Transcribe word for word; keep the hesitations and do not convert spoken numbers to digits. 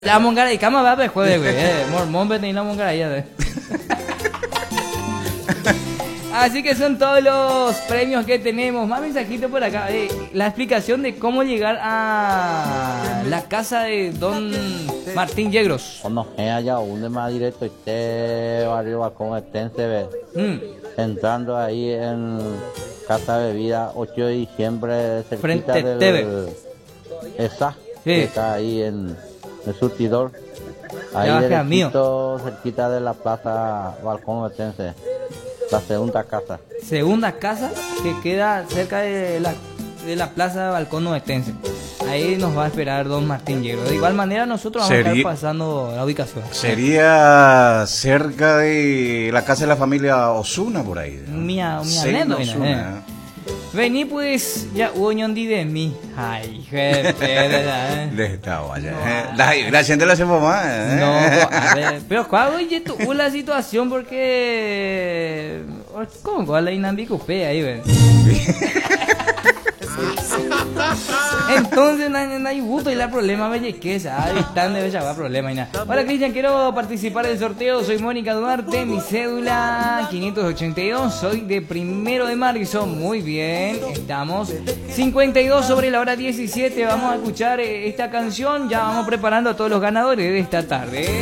La mongara y cama va a juegue, güey. Eh, mormón vete y la mongara ya de. Así que son todos los premios que tenemos. Más mensajito por acá. Eh, la explicación de cómo llegar a la casa de Don Martín Yegros. Cuando allá un más directo este barrio Balcón Estense, ve. Mm. Entrando ahí en Casa Bebida, ocho de diciembre, cerquita frente del T V. Esa, sí. Que está ahí en el surtidor. Ahí derechito, cerquita de la plaza Balcón Estense. La segunda casa. Segunda casa que queda cerca de la, de la plaza Balcón Ovetense. Ahí nos va a esperar Don Martín Yegros. De igual manera nosotros vamos Sería, a estar pasando la ubicación. Sería cerca de la casa de la familia Osuna por ahí, ¿no? Mía, mía, Neno, Osuna. Vení pues, ya uñondi de mí. Ay, jefe, ¿verdad? De esta vaya. No, la gente lo hace mamá. ¿Eh? No, a ver, pero ¿cuál oye tú la situación? Porque ¿cómo cuál la inambicupé ahí, ven? Entonces no hay gusto y la problema me que ahí están de bella problema y nada. Hola Cristian, quiero participar del sorteo. Soy Mónica Duarte, mi cédula quinientos ochenta y dos, soy de primero de marzo. Muy bien, estamos cincuenta y dos sobre la hora diecisiete. Vamos a escuchar esta canción. Ya vamos preparando a todos los ganadores de esta tarde.